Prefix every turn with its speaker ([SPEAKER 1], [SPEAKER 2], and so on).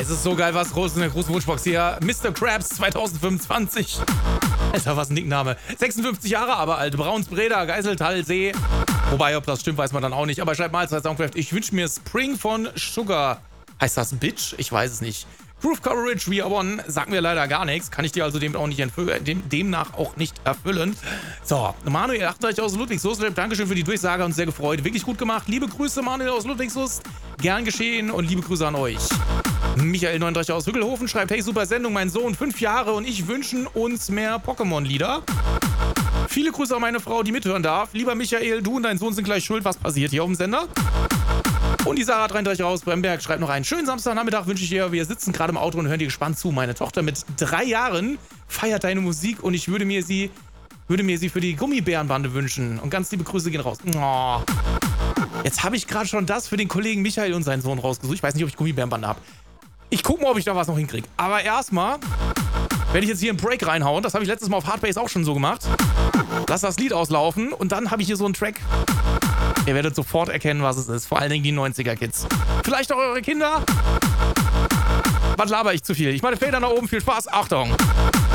[SPEAKER 1] Es ist so geil, was groß in der großen Wunschbox hier. Mr. Krabs 2025. Alter, was ein Nickname. 56 Jahre aber alt. Braunsbreder, Geiseltalsee. Wobei, ob das stimmt, weiß man dann auch nicht. Aber schreibt mal als Soundcraft. Ich wünsche mir Spring von Sugar. Heißt das Bitch? Ich weiß es nicht. Groove Coverage, We Are One, sagt mir leider gar nichts. Kann ich dir also demnach auch nicht erfüllen. So, Manuel 38 aus Ludwigslust. Dankeschön für die Durchsage, uns sehr gefreut. Wirklich gut gemacht. Liebe Grüße, Manuel aus Ludwigslust. Gern geschehen und liebe Grüße an euch. Michael 39 aus Hügelhofen schreibt, hey, super Sendung, mein Sohn, 5 Jahre und ich wünschen uns mehr Pokémon-Lieder. Viele Grüße an meine Frau, die mithören darf. Lieber Michael, du und dein Sohn sind gleich schuld. Was passiert hier auf dem Sender? Und die Sarah 33 aus Bremberg schreibt noch einen schönen Samstagnachmittag wünsche ich dir. Wir sitzen gerade im Auto und hören dir gespannt zu. Meine Tochter mit 3 Jahren feiert deine Musik und ich würde mir sie für die Gummibärenbande wünschen. Und ganz liebe Grüße gehen raus. Oh. Jetzt habe ich gerade schon das für den Kollegen Michael und seinen Sohn rausgesucht. Ich weiß nicht, ob ich Gummibärenbande habe. Ich gucke mal, ob ich da was noch hinkriege. Aber erstmal werde ich jetzt hier einen Break reinhauen. Das habe ich letztes Mal auf Hardbase auch schon so gemacht. Lass das Lied auslaufen und dann habe ich hier so einen Track. Ihr werdet sofort erkennen, was es ist. Vor allen Dingen die 90er-Kids. Vielleicht auch eure Kinder. Was laber ich zu viel? Ich meine, Felder nach oben. Viel Spaß. Achtung.